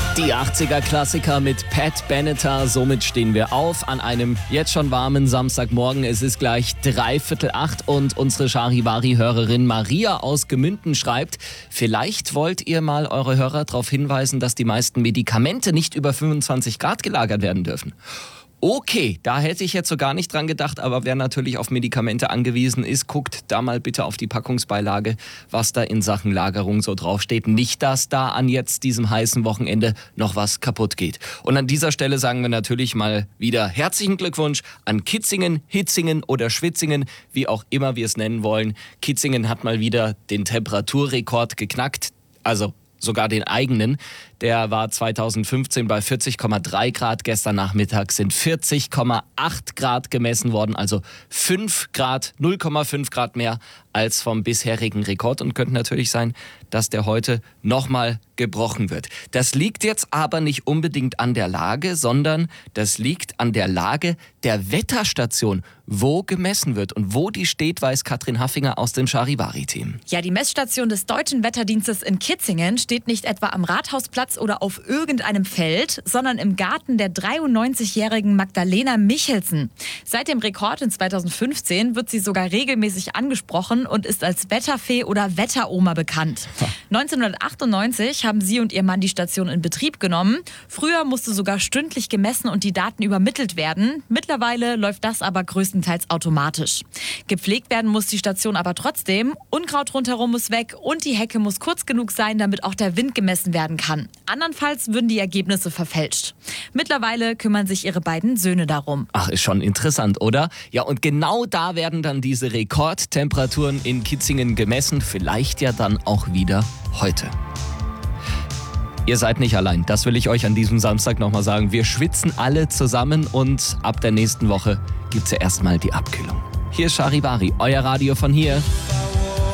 Die 80er-Klassiker mit Pat Benatar, somit stehen wir auf an einem jetzt schon warmen Samstagmorgen. Es ist gleich 7:45 und unsere Charivari-Hörerin Maria aus Gemünden schreibt, vielleicht wollt ihr mal eure Hörer darauf hinweisen, dass die meisten Medikamente nicht über 25 Grad gelagert werden dürfen. Okay, da hätte ich jetzt so gar nicht dran gedacht, aber wer natürlich auf Medikamente angewiesen ist, guckt da mal bitte auf die Packungsbeilage, was da in Sachen Lagerung so draufsteht. Nicht, dass da an jetzt diesem heißen Wochenende noch was kaputt geht. Und an dieser Stelle sagen wir natürlich mal wieder herzlichen Glückwunsch an Kitzingen, Hitzingen oder Schwitzingen, wie auch immer wir es nennen wollen. Kitzingen hat mal wieder den Temperaturrekord geknackt, also sogar den eigenen. Der war 2015 bei 40,3 Grad. Gestern Nachmittag sind 40,8 Grad gemessen worden. Also 5 Grad, 0,5 Grad mehr als vom bisherigen Rekord. Und könnte natürlich sein, dass der heute nochmal gebrochen wird. Das liegt jetzt aber nicht unbedingt an der Lage, sondern das liegt an der Lage der Wetterstation, wo gemessen wird. Und wo die steht, weiß Katrin Haffinger aus dem Charivari-Team. Ja, die Messstation des Deutschen Wetterdienstes in Kitzingen steht nicht etwa am Rathausplatz oder auf irgendeinem Feld, sondern im Garten der 93-jährigen Magdalena Michelsen. Seit dem Rekord in 2015 wird sie sogar regelmäßig angesprochen und ist als Wetterfee oder Wetteroma bekannt. 1998 haben sie und ihr Mann die Station in Betrieb genommen. Früher musste sogar stündlich gemessen und die Daten übermittelt werden. Mittlerweile läuft das aber größtenteils automatisch. Gepflegt werden muss die Station aber trotzdem. Unkraut rundherum muss weg und die Hecke muss kurz genug sein, damit auch der Wind gemessen werden kann. Andernfalls würden die Ergebnisse verfälscht. Mittlerweile kümmern sich ihre beiden Söhne darum. Ach, ist schon interessant, oder? Ja, und genau da werden dann diese Rekordtemperaturen in Kitzingen gemessen. Vielleicht ja dann auch wieder heute. Ihr seid nicht allein, das will ich euch an diesem Samstag nochmal sagen. Wir schwitzen alle zusammen und ab der nächsten Woche gibt's ja erstmal die Abkühlung. Hier ist Charivari, euer Radio von hier.